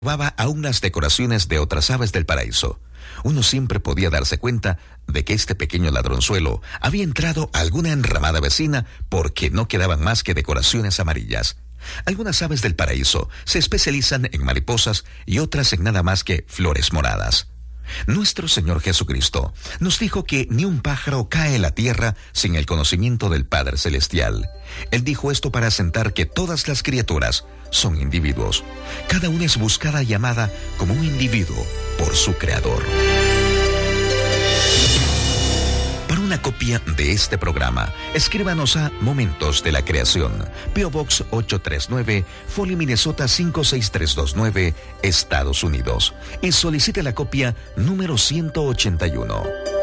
observaba aún las decoraciones de otras aves del paraíso. Uno siempre podía darse cuenta de que este pequeño ladronzuelo había entrado a alguna enramada vecina porque no quedaban más que decoraciones amarillas. Algunas aves del paraíso se especializan en mariposas y otras en nada más que flores moradas. Nuestro Señor Jesucristo nos dijo que ni un pájaro cae a la tierra sin el conocimiento del Padre Celestial. Él dijo esto para asentar que todas las criaturas son individuos. Cada una es buscada y amada como un individuo por su Creador. Para una copia de este programa, escríbanos a Momentos de la Creación, P.O. Box 839, Foley, Minnesota 56329, Estados Unidos, y solicite la copia número 181.